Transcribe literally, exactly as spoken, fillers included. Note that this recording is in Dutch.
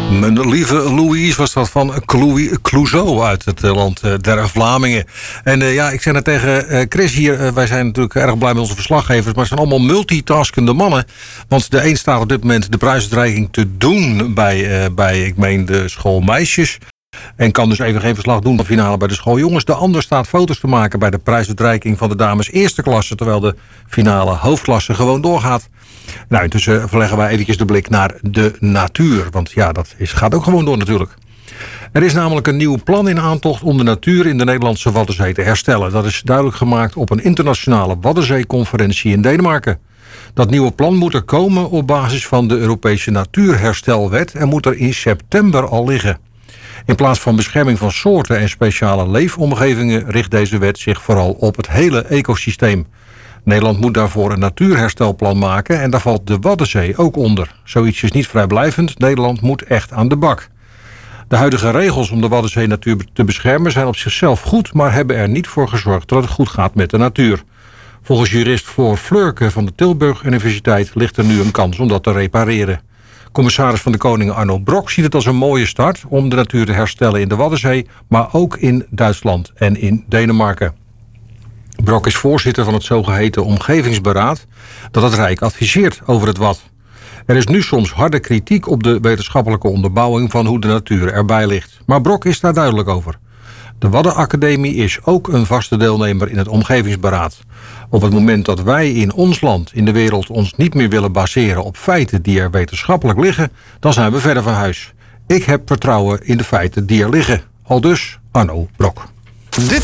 Mijn lieve Louise was dat van Clouseau uit het land der Vlamingen. En uh, ja, ik zei net tegen uh, Chris hier, uh, wij zijn natuurlijk erg blij met onze verslaggevers, maar het zijn allemaal multitaskende mannen. Want de een staat op dit moment de prijsuitreiking te doen bij, uh, bij ik meen, de schoolmeisjes. En kan dus even geen verslag doen van de finale bij de schooljongens. De ander staat foto's te maken bij de prijsuitreiking van de dames eerste klasse, terwijl de finale hoofdklasse gewoon doorgaat. Nou, intussen verleggen wij eventjes de blik naar de natuur. Want ja, dat is, gaat ook gewoon door natuurlijk. Er is namelijk een nieuw plan in aantocht om de natuur in de Nederlandse Waddenzee te herstellen. Dat is duidelijk gemaakt op een internationale Waddenzeeconferentie in Denemarken. Dat nieuwe plan moet er komen op basis van de Europese Natuurherstelwet en moet er in september al liggen. In plaats van bescherming van soorten en speciale leefomgevingen richt deze wet zich vooral op het hele ecosysteem. Nederland moet daarvoor een natuurherstelplan maken en daar valt de Waddenzee ook onder. Zoiets is niet vrijblijvend, Nederland moet echt aan de bak. De huidige regels om de Waddenzee natuur te beschermen zijn op zichzelf goed, maar hebben er niet voor gezorgd dat het goed gaat met de natuur. Volgens jurist Floor Fleurke van de Tilburg Universiteit ligt er nu een kans om dat te repareren. Commissaris van de Koning Arno Brok ziet het als een mooie start om de natuur te herstellen in de Waddenzee, maar ook in Duitsland en in Denemarken. Brok is voorzitter van het zogeheten Omgevingsberaad dat het Rijk adviseert over het Wad. Er is nu soms harde kritiek op de wetenschappelijke onderbouwing van hoe de natuur erbij ligt. Maar Brok is daar duidelijk over. De Waddenacademie is ook een vaste deelnemer in het Omgevingsberaad. Op het moment dat wij in ons land, in de wereld, ons niet meer willen baseren op feiten die er wetenschappelijk liggen, dan zijn we verder van huis. Ik heb vertrouwen in de feiten die er liggen. Aldus Arno Brok. Dit